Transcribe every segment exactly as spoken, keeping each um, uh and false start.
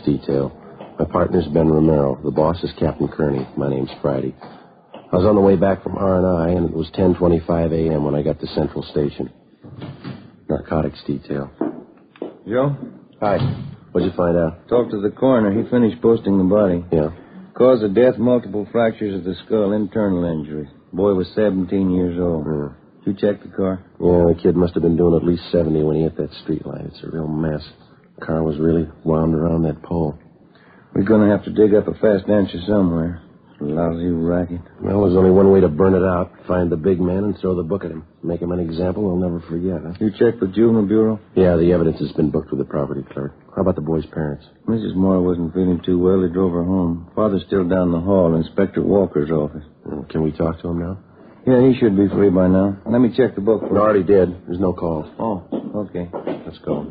detail. My partner's Ben Romero. The boss is Captain Kearney. My name's Friday. I was on the way back from R and I, and it was ten twenty-five a.m. when I got to Central Station. Narcotics detail. Joe? Hi. What'd you find out? Talked to the coroner. He finished posting the body. Yeah. Cause of death, multiple fractures of the skull, internal injury. Boy was seventeen years old. Yeah. Did you check the car? Yeah, the kid must have been doing at least seventy when he hit that street light. It's a real mess. The car was really wound around that pole. We're going to have to dig up a fast answer somewhere. Lousy racket. Well, there's only one way to burn it out. Find the big man and throw the book at him. Make him an example he'll never forget, huh? You checked with Juvenile Bureau? Yeah, the evidence has been booked with the property clerk. How about the boy's parents? Missus Moore wasn't feeling too well. They drove her home. Father's still down the hall, Inspector Walker's office. Well, can we talk to him now? Yeah, he should be free by now. Let me check the book. I already did. There's no calls. Oh, okay. Let's go.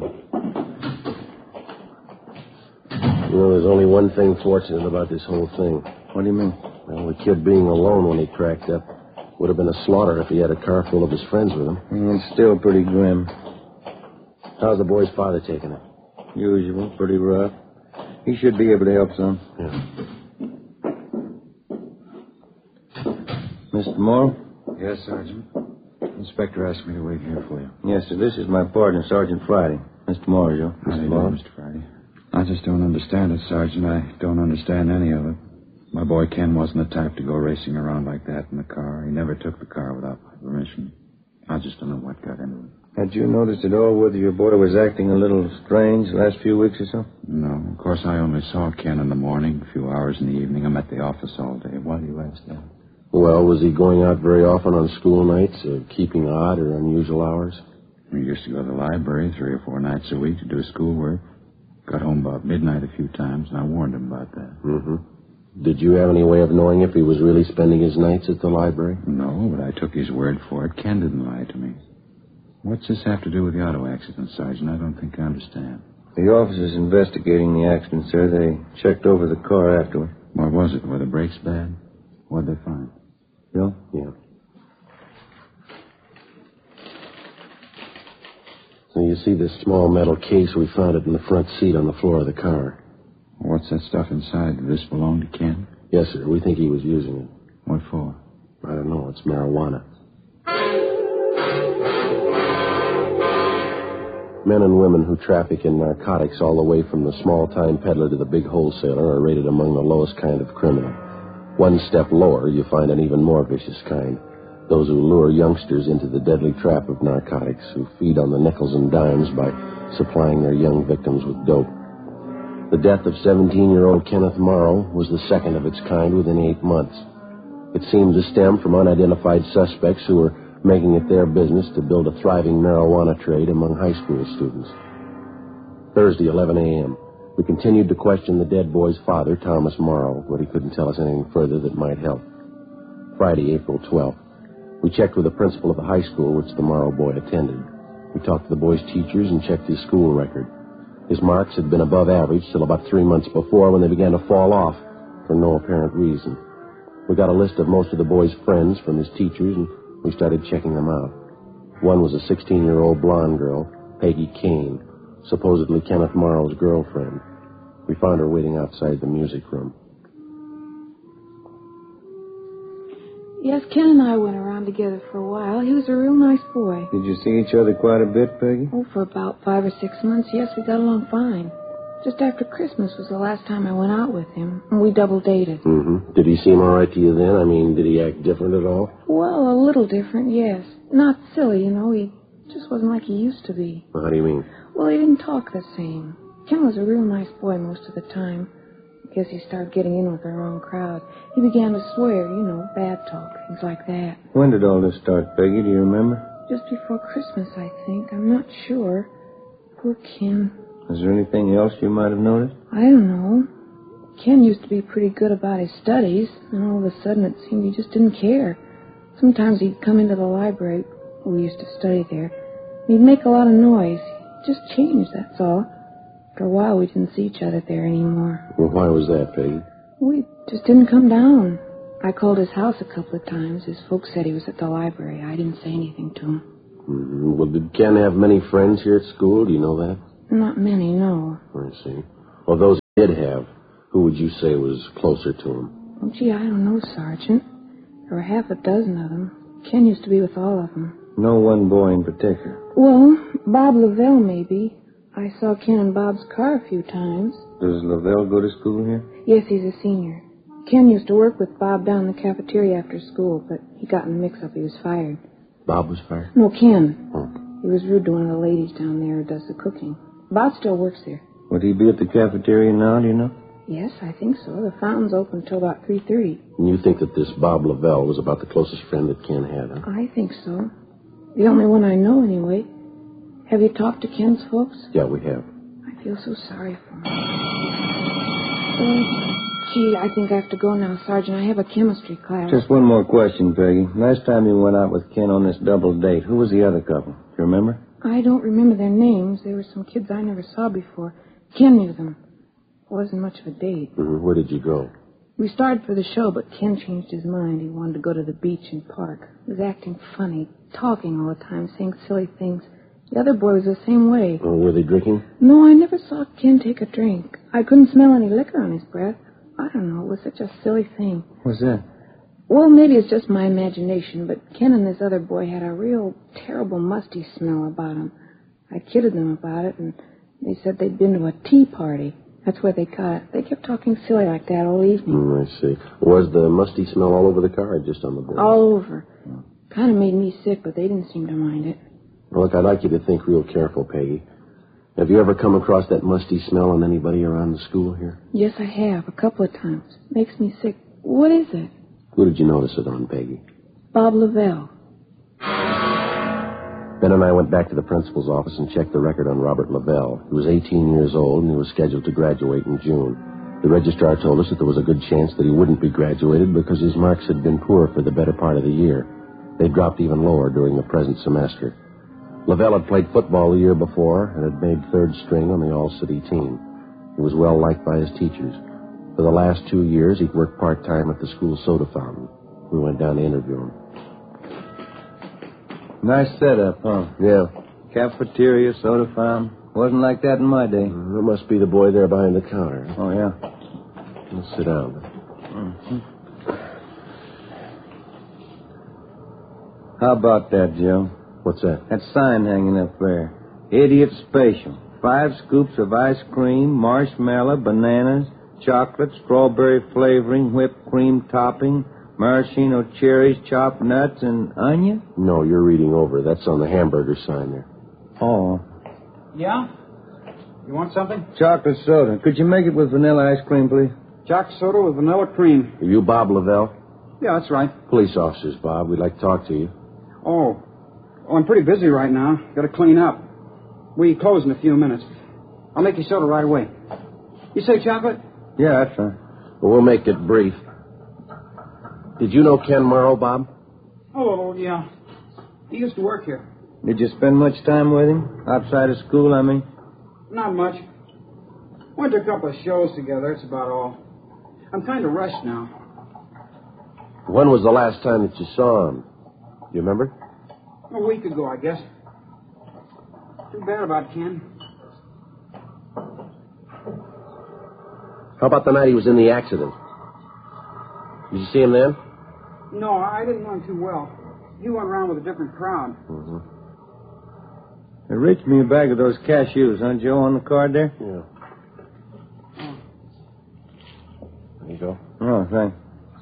You know, there's only one thing fortunate about this whole thing. What do you mean? Well, the kid being alone when he cracked up would have been a slaughter if he had a car full of his friends with him. Mm, it's still pretty grim. How's the boy's father taking it? Usual, pretty rough. He should be able to help some. Yeah. Mister Moore? Yes, Sergeant. Inspector asked me to wait here for you. Yes, sir. This is my partner, Sergeant Friday. Mister Moore, Joe. Mister Moore? Mister Friday. I just don't understand it, Sergeant. I don't understand any of it. My boy Ken wasn't the type to go racing around like that in the car. He never took the car without my permission. I just don't know what got into it. Had you noticed at all whether your boy was acting a little strange the last few weeks or so? No. Of course, I only saw Ken in the morning, a few hours in the evening. I'm at the office all day. Why do you ask that? Well, was he going out very often on school nights, or keeping odd or unusual hours? We used to go to the library three or four nights a week to do his schoolwork. Got home about midnight a few times, and I warned him about that. Mm-hmm. Did you have any way of knowing if he was really spending his nights at the library? No, but I took his word for it. Ken didn't lie to me. What's this have to do with the auto accident, Sergeant? I don't think I understand. The officers investigating the accident, sir. They checked over the car afterward. What was it? Were the brakes bad? What'd they find? Bill? Yeah. So you see this small metal case, we found it in the front seat on the floor of the car. What's that stuff inside? Did this belong to Ken? Yes, sir. We think he was using it. What for? I don't know. It's marijuana. Men and women who traffic in narcotics all the way from the small-time peddler to the big wholesaler are rated among the lowest kind of criminal. One step lower, you find an even more vicious kind. Those who lure youngsters into the deadly trap of narcotics, who feed on the nickels and dimes by supplying their young victims with dope. The death of seventeen-year-old Kenneth Morrow was the second of its kind within eight months. It seemed to stem from unidentified suspects who were making it their business to build a thriving marijuana trade among high school students. Thursday, eleven a.m. We continued to question the dead boy's father, Thomas Morrow, but he couldn't tell us anything further that might help. Friday, April twelfth. We checked with the principal of the high school which the Morrow boy attended. We talked to the boy's teachers and checked his school record. His marks had been above average till about three months before, when they began to fall off for no apparent reason. We got a list of most of the boy's friends from his teachers, and we started checking them out. One was a sixteen-year-old blonde girl, Peggy Kane, supposedly Kenneth Morrow's girlfriend. We found her waiting outside the music room. Yes, Ken and I went around together for a while. He was a real nice boy. Did you see each other quite a bit, Peggy? Oh, for about five or six months, yes, we got along fine. Just after Christmas was the last time I went out with him, and we double dated. Mm-hmm. Did he seem all right to you then? I mean, did he act different at all? Well, a little different, yes. Not silly, you know. He just wasn't like he used to be. Well, how do you mean? Well, he didn't talk the same. Ken was a real nice boy most of the time. I guess he started getting in with the wrong crowd. He began to swear, you know, bad talk, things like that. When did all this start, Peggy? Do you remember? Just before Christmas, I think. I'm not sure. Poor Ken. Is there anything else you might have noticed? I don't know. Ken used to be pretty good about his studies, and all of a sudden it seemed he just didn't care. Sometimes he'd come into the library. We used to study there. And he'd make a lot of noise. He just changed, that's all. For a while, we didn't see each other there anymore. Well, why was that, Peggy? We just didn't come down. I called his house a couple of times. His folks said he was at the library. I didn't say anything to him. Mm-hmm. Well, did Ken have many friends here at school? Do you know that? Not many, no. I see. Well, those did have, who would you say was closer to him? Oh, gee, I don't know, Sergeant. There were half a dozen of them. Ken used to be with all of them. No one boy in particular? Well, Bob Lavelle, maybe. I saw Ken in Bob's car a few times. Does Lavelle go to school here? Yes, he's a senior. Ken used to work with Bob down in the cafeteria after school, but he got in a mix-up. He was fired. Bob was fired? No, Ken. Oh. He was rude to one of the ladies down there who does the cooking. Bob still works there. Would he be at the cafeteria now, do you know? Yes, I think so. The fountain's open until about three thirty. And you think that this Bob Lavelle was about the closest friend that Ken had, huh? I think so. The only one I know, anyway. Have you talked to Ken's folks? Yeah, we have. I feel so sorry for him. Uh, gee, I think I have to go now, Sergeant. I have a chemistry class. Just one more question, Peggy. Last time you went out with Ken on this double date, who was the other couple? Do you remember? I don't remember their names. They were some kids I never saw before. Ken knew them. It wasn't much of a date. Mm-hmm. Where did you go? We started for the show, but Ken changed his mind. He wanted to go to the beach and park. He was acting funny, talking all the time, saying silly things. The other boy was the same way. Oh, were they drinking? No, I never saw Ken take a drink. I couldn't smell any liquor on his breath. I don't know. It was such a silly thing. What's that? Well, maybe it's just my imagination, but Ken and this other boy had a real terrible musty smell about him. I kidded them about it, and they said they'd been to a tea party. That's where they got it. They kept talking silly like that all evening. Mm, I see. Was the musty smell all over the car or just on the board? All over. Kind of made me sick, but they didn't seem to mind it. Well, look, I'd like you to think real careful, Peggy. Have you ever come across that musty smell on anybody around the school here? Yes, I have, a couple of times. Makes me sick. What is it? Who did you notice it on, Peggy? Bob Lavelle. Ben and I went back to the principal's office and checked the record on Robert Lavelle. He was eighteen years old, and he was scheduled to graduate in June. The registrar told us that there was a good chance that he wouldn't be graduated because his marks had been poor for the better part of the year. They dropped even lower during the present semester. Lavelle had played football the year before and had made third string on the all-city team. He was well liked by his teachers. For the last two years, he'd worked part-time at the school soda fountain. We went down to interview him. Nice setup, huh? Yeah. Cafeteria, soda fountain. Wasn't like that in my day. Mm, that must be the boy there behind the counter. Oh, yeah. Let's sit down. Mm-hmm. How about that, Joe? What's that? That sign hanging up there. Idiot Special. Five scoops of ice cream, marshmallow, bananas, chocolate, strawberry flavoring, whipped cream topping, maraschino cherries, chopped nuts, and onion? No, you're reading over. That's on the hamburger sign there. Oh. Yeah? You want something? Chocolate soda. Could you make it with vanilla ice cream, please? Chocolate soda with vanilla cream. Are you Bob Lavelle? Yeah, that's right. Police officers, Bob. We'd like to talk to you. Oh. Oh, I'm pretty busy right now. Got to clean up. We close in a few minutes. I'll make you soda right away. You say chocolate? Yeah, that's right. Well, we'll make it brief. Did you know Ken Morrow, Bob? Oh, yeah. He used to work here. Did you spend much time with him? Outside of school, I mean? Not much. Went to a couple of shows together. That's about all. I'm kind of rushed now. When was the last time that you saw him? Do you remember? A week ago, I guess. Too bad about Ken. How about the night he was in the accident? Did you see him then? No, I didn't know him too well. He went around with a different crowd. Mm-hmm. Hey, reach me a bag of those cashews, huh, Joe, on the card there? Yeah. There you go. Oh, thanks.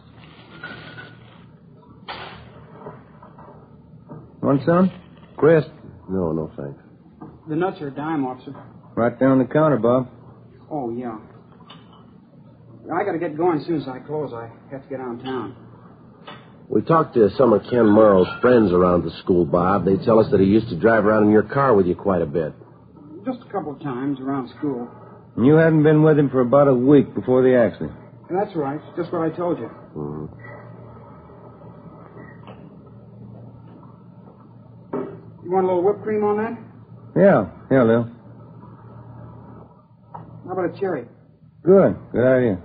Want some? Crisp. No, no, thanks. The nuts are a dime, officer. Right there on the counter, Bob. Oh, yeah. I got to get going as soon as I close. I have to get downtown. We talked to some of Ken Morrow's friends around the school, Bob. They tell us that he used to drive around in your car with you quite a bit. Just a couple of times around school. And you hadn't been with him for about a week before the accident. That's right. Just what I told you. Mm-hmm. You want a little whipped cream on that? Yeah. Yeah, Lil. How about a cherry? Good. Good idea.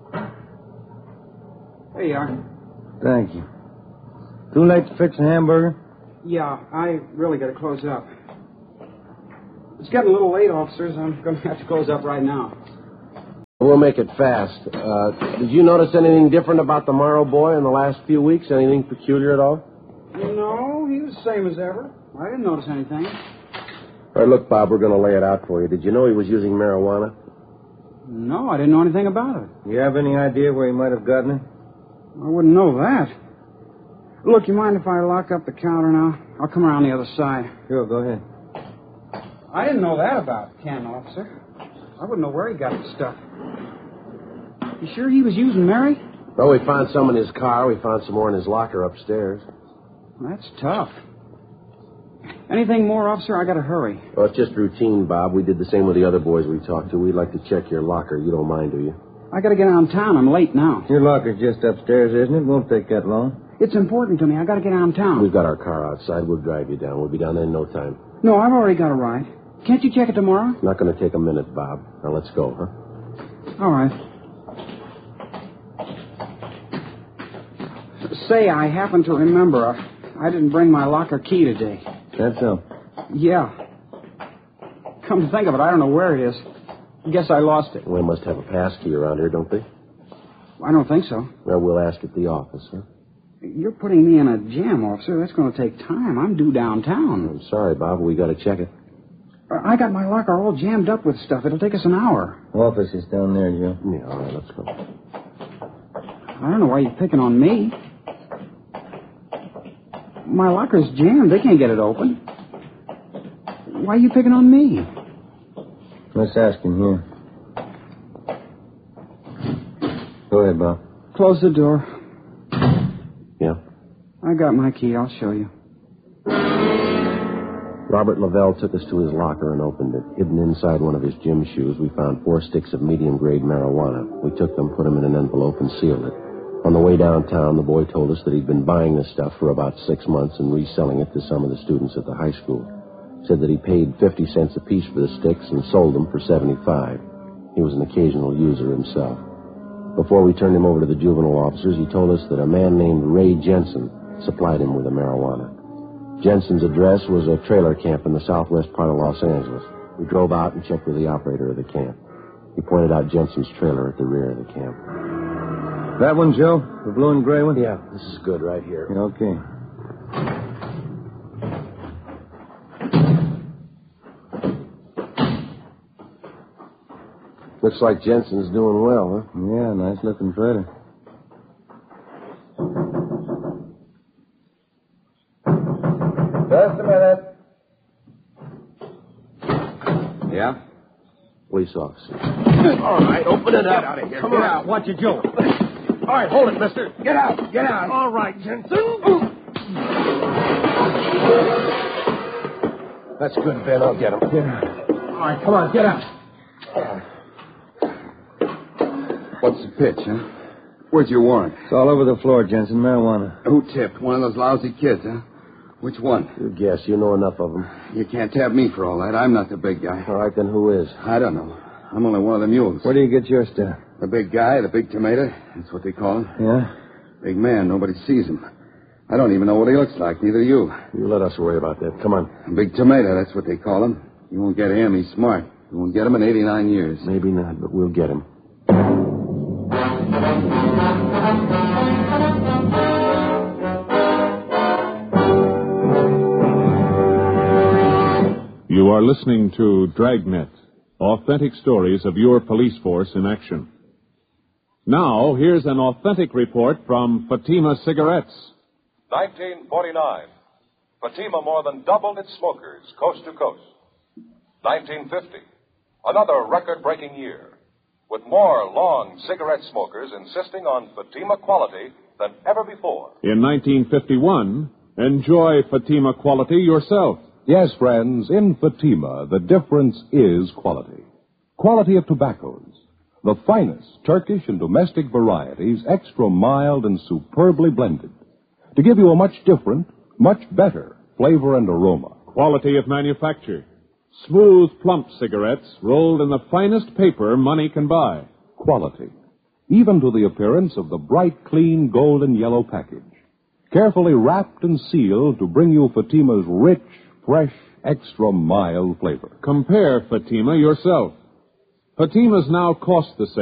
There you are. Thank you. Too late to fix a hamburger? Yeah, I really got to close up. It's getting a little late, officers. I'm going to have to close up right now. We'll make it fast. Uh, did you notice anything different about the Morrow boy in the last few weeks? Anything peculiar at all? No, he was the same as ever. I didn't notice anything. All right, look, Bob, we're going to lay it out for you. Did you know he was using marijuana? No, I didn't know anything about it. You have any idea where he might have gotten it? I wouldn't know that. Look, you mind if I lock up the counter now? I'll come around the other side. Sure, go ahead. I didn't know that about Ken, officer. I wouldn't know where he got the stuff. You sure he was using Mary? Well, we found some in his car. We found some more in his locker upstairs. That's tough. Anything more, officer? I gotta hurry. Oh, it's just routine, Bob. We did the same with the other boys we talked to. We'd like to check your locker. You don't mind, do you? I gotta get downtown. I'm late now. Your locker's just upstairs, isn't it? Won't take that long. It's important to me. I gotta get downtown. We've got our car outside. We'll drive you down. We'll be down there in no time. No, I've already got a ride. Can't you check it tomorrow? Not going to take a minute, Bob. Now, let's go, huh? All right. Say, I happen to remember uh, I didn't bring my locker key today. That's so. Yeah. Come to think of it, I don't know where it is. Guess I lost it. We must have a pass key around here, don't they? I don't think so. Well, we'll ask at the office, huh? You're putting me in a jam, officer. That's going to take time. I'm due downtown. I'm sorry, Bob. We got to check it. I got my locker all jammed up with stuff. It'll take us an hour. Office is down there, Joe. Yeah, all right, let's go. I don't know why you're picking on me. My locker's jammed. They can't get it open. Why are you picking on me? Let's ask him here. Go ahead, Bob. Close the door. Yeah? I got my key. I'll show you. Robert Lavelle took us to his locker and opened it. Hidden inside one of his gym shoes, we found four sticks of medium-grade marijuana. We took them, put them in an envelope, and sealed it. On the way downtown, the boy told us that he'd been buying this stuff for about six months and reselling it to some of the students at the high school. Said that he paid fifty cents apiece for the sticks and sold them for seventy-five. He was an occasional user himself. Before we turned him over to the juvenile officers, he told us that a man named Ray Jensen supplied him with the marijuana. Jensen's address was a trailer camp in the southwest part of Los Angeles. We drove out and checked with the operator of the camp. He pointed out Jensen's trailer at the rear of the camp. That one, Joe? The blue and gray one? Yeah, this is good right here. Okay. Looks like Jensen's doing well, huh? Yeah, nice looking trailer. Just a minute. Yeah? Police officer. All right, open it up. Get out of here. Come Get on. out. Watch it, Joe. All right, hold it, mister. Get out. Get out. All right, Jensen. That's good, Ben. I'll get him. All right, come on, get out. What's the pitch, huh? Where's your warrant? It's all over the floor, Jensen. Marijuana. Who tipped? One of those lousy kids, huh? Which one? You guess. You know enough of them. You can't tap me for all that. I'm not the big guy. All right, then who is? I don't know. I'm only one of the mules. Where do you get your stuff? The big guy, the big tomato. That's what they call him. Yeah? Big man. Nobody sees him. I don't even know what he looks like. Neither do you. You let us worry about that. Come on. Big tomato. That's what they call him. You won't get him. He's smart. You won't get him in eighty-nine years. Maybe not, but we'll get him. You are listening to Dragnet, authentic stories of your police force in action. Now, here's an authentic report from Fatima Cigarettes. nineteen forty-nine. Fatima more than doubled its smokers coast to coast. nineteen fifty. Another record-breaking year, with more long cigarette smokers insisting on Fatima quality than ever before. In nineteen fifty-one, enjoy Fatima quality yourself. Yes, friends, in Fatima, the difference is quality. Quality of tobaccos. The finest Turkish and domestic varieties, extra mild and superbly blended, to give you a much different, much better flavor and aroma. Quality of manufacture. Smooth, plump cigarettes rolled in the finest paper money can buy. Quality. Even to the appearance of the bright, clean, golden yellow package. Carefully wrapped and sealed to bring you Fatima's rich, fresh, extra mild flavor. Compare Fatima yourself. Fatimas now cost the same.